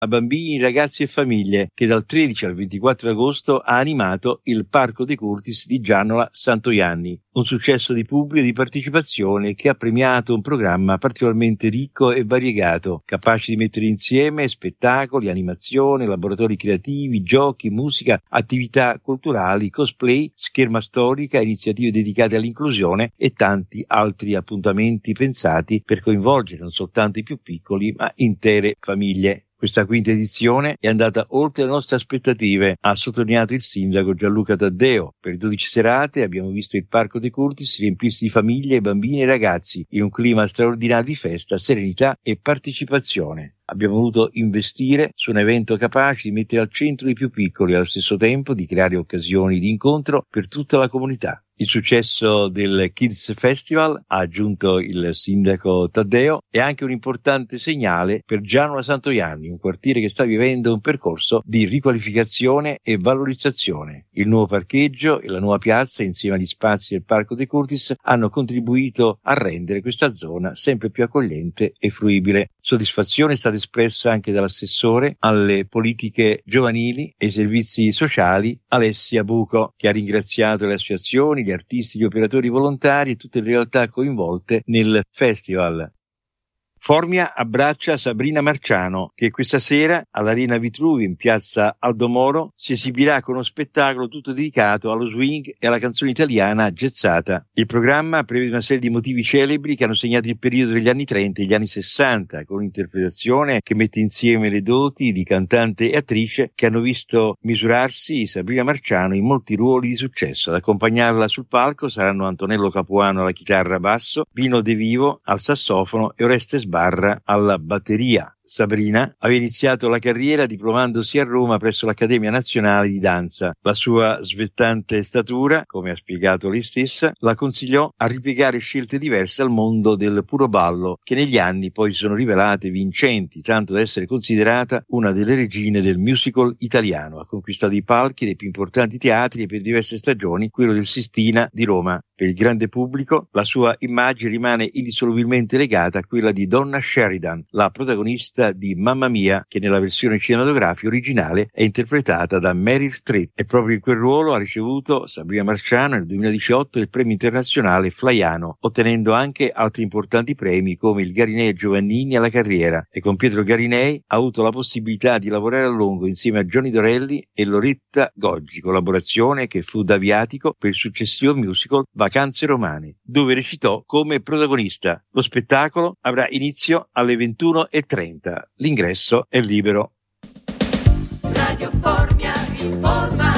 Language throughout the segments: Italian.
a bambini, ragazzi e famiglie, che dal 13 al 24 agosto ha animato il Parco De Curtis di Gianola Santoianni. Un successo di pubblico e di partecipazione che ha premiato un programma particolarmente ricco e variegato, capace di mettere insieme spettacoli, animazione, laboratori creativi, giochi, musica, attività culturali, cosplay, scherma storica, iniziative dedicate all'inclusione e tanti altri appuntamenti pensati per coinvolgere non soltanto i più piccoli, ma intere famiglie. Questa quinta edizione è andata oltre le nostre aspettative, ha sottolineato il sindaco Gianluca Taddeo. Per 12 serate abbiamo visto il Parco De Curtis riempirsi di famiglie, bambini e ragazzi in un clima straordinario di festa, serenità e partecipazione. Abbiamo voluto investire su un evento capace di mettere al centro i più piccoli e allo stesso tempo di creare occasioni di incontro per tutta la comunità. Il successo del Kids Festival, ha aggiunto il sindaco Taddeo, è anche un importante segnale per Gianola Santoianni, un quartiere che sta vivendo un percorso di riqualificazione e valorizzazione. Il nuovo parcheggio e la nuova piazza, insieme agli spazi del Parco De Curtis, hanno contribuito a rendere questa zona sempre più accogliente e fruibile. Soddisfazione è stata espressa anche dall'assessore alle politiche giovanili e ai servizi sociali Alessia Buco, che ha ringraziato le associazioni, gli artisti, gli operatori volontari e tutte le realtà coinvolte nel festival. Formia abbraccia Sabrina Marciano, che questa sera all'Arena Vitruvi in piazza Aldo Moro si esibirà con uno spettacolo tutto dedicato allo swing e alla canzone italiana jazzata. Il programma prevede una serie di motivi celebri che hanno segnato il periodo degli anni 30 e gli anni 60, con un'interpretazione che mette insieme le doti di cantante e attrice che hanno visto misurarsi Sabrina Marciano in molti ruoli di successo. Ad accompagnarla sul palco saranno Antonello Capuano alla chitarra basso, Pino De Vivo al sassofono e Oreste Sbarra alla batteria. Sabrina aveva iniziato la carriera diplomandosi a Roma presso l'Accademia Nazionale di Danza. La sua svettante statura, come ha spiegato lei stessa, la consigliò a ripiegare scelte diverse al mondo del puro ballo, che negli anni poi si sono rivelate vincenti, tanto da essere considerata una delle regine del musical italiano. Ha conquistato i palchi dei più importanti teatri e per diverse stagioni quello del Sistina di Roma. Per il grande pubblico la sua immagine rimane indissolubilmente legata a quella di Donna Sheridan, la protagonista di Mamma Mia, che nella versione cinematografica originale è interpretata da Meryl Streep. E proprio in quel ruolo ha ricevuto Sabrina Marciano nel 2018 il premio internazionale Flaiano, ottenendo anche altri importanti premi come il Garinei Giovannini alla carriera. E con Pietro Garinei ha avuto la possibilità di lavorare a lungo insieme a Johnny Dorelli e Loretta Goggi, collaborazione che fu da viatico per il successivo musical Vacanze Romane, dove recitò come protagonista. Lo spettacolo avrà inizio alle 21:30. L'ingresso è libero. Radio Formia informa.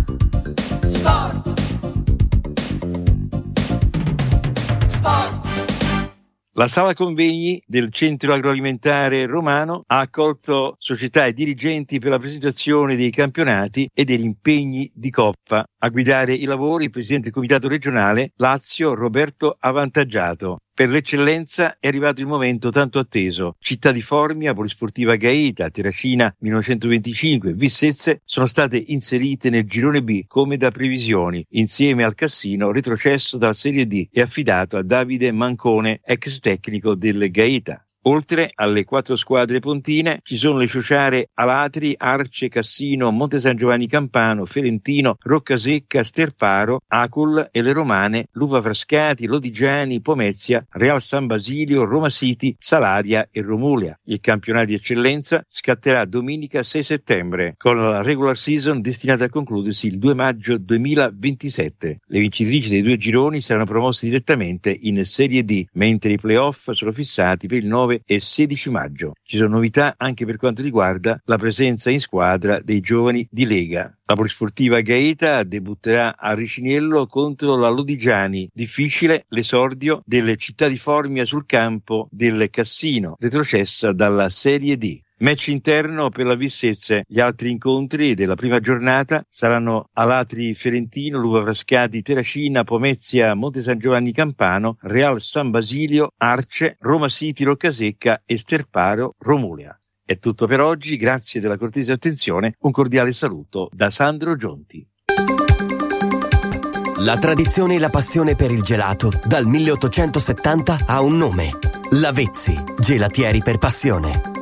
Sport. La sala convegni del Centro Agroalimentare Romano ha accolto società e dirigenti per la presentazione dei campionati e degli impegni di Coppa. A guidare i lavori il presidente del comitato regionale Lazio Roberto Avantaggiato. Per l'eccellenza è arrivato il momento tanto atteso. Città di Formia, Polisportiva Gaeta, Terracina 1925 e Vissezze sono state inserite nel girone B come da previsioni, insieme al Cassino retrocesso dalla Serie D e affidato a Davide Mancone, ex tecnico del Gaeta. Oltre alle 4 squadre pontine ci sono le ciociare Alatri, Arce, Cassino, Monte San Giovanni Campano, Ferentino, Roccasecca, Sterparo, Acul e le romane Luva Frascati, Lodigiani, Pomezia, Real San Basilio, Roma City, Salaria e Romulia. Il campionato di eccellenza scatterà domenica 6 settembre con la regular season destinata a concludersi il 2 maggio 2027. Le vincitrici dei 2 gironi saranno promosse direttamente in Serie D, mentre i playoff sono fissati per il 9 e 16 maggio. Ci sono novità anche per quanto riguarda la presenza in squadra dei giovani di Lega. La Polisportiva Gaeta debutterà a Riciniello contro la Lodigiani. Difficile l'esordio delle Città di Formia sul campo del Cassino, retrocessa dalla Serie D. Match interno per la Vissezze. Gli altri incontri della prima giornata saranno Alatri Ferentino, Luva Frascati Terracina, Pomezia Monte San Giovanni Campano, Real San Basilio Arce, Roma City Roccasecca e Sterparo Romulia. È tutto per oggi, grazie della cortese attenzione, un cordiale saluto da Sandro Gionti. La tradizione e la passione per il gelato dal 1870 ha un nome: Lavezzi, gelatieri per passione.